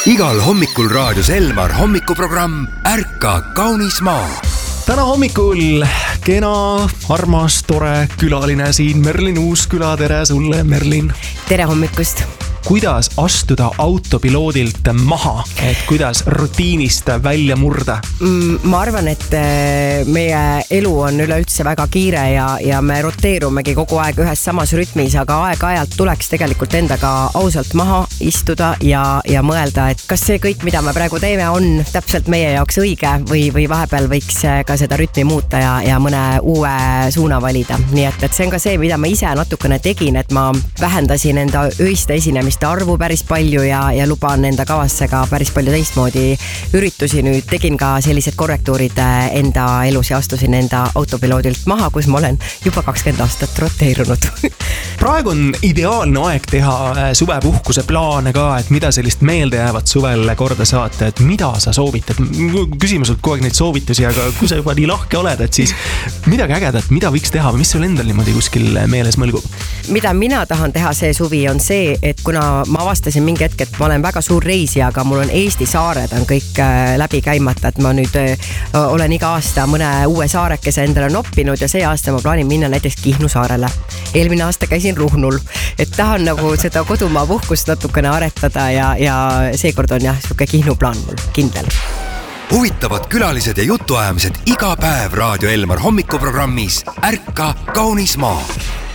Igal hommikul raadios Elmar hommikuprogramm Ärka kaunis maa. Täna hommikul kena, armas, tore külaline siin Merlin Uusküla. Tere sulle, Merlin. Tere hommikust. Kuidas astuda autopiloodilt maha, et kuidas rutiinist välja murda? Ma arvan, et meie elu on üleüldse väga kiire ja me roteerumegi kogu aeg ühes samas rütmis, aga aeg-ajalt tuleks tegelikult endaga ausalt maha istuda ja mõelda, et kas see kõik, mida me praegu teeme, on täpselt meie jaoks õige või vahepeal võiks ka seda rütmi muuta ja mõne uue suuna valida. Nii et see on ka see, mida ma ise natukene tegin, et ma vähendasin enda öiste esinemist arvu päris palju ja luban enda kavasse ka päris palju teistmoodi üritusi. Nüüd tegin ka sellised korrektuurid enda elus ja astusin enda autopiloodilt maha, kus ma olen juba 20 aastat roteerunud. Praegu on ideaalne aeg teha suvepuhkuse plaane ka, et mida sellist meelde jäävat suvel korda saata, et mida sa soovitad. Küsime sult kogu aeg neid soovitusi, aga kui sa juba nii lahke oled, et siis midagi ägedat, mida võiks teha või mis sul endal niimoodi kuskil meeles mõlgub? Mida mina tahan teha see suvi on see, et kuna ma avastasin mingi hetk, et ma olen väga suur reisija, aga mul on Eesti saared on kõik läbi käimata, et ma nüüd olen iga aasta mõne uue saarekese endale noppinud ja see aasta ma plaanin minna näiteks Kihnu saarele. Eelmine aasta käisin Ruhnul, et tahan nagu seda kodumaa puhkust natukene aretada ja seekord on jah, siuke Kihnu plaan mul kindel. Huvitavad külalised ja jutuajamised iga päev Raadio Elmar hommikuprogrammis Ärka kaunis maa.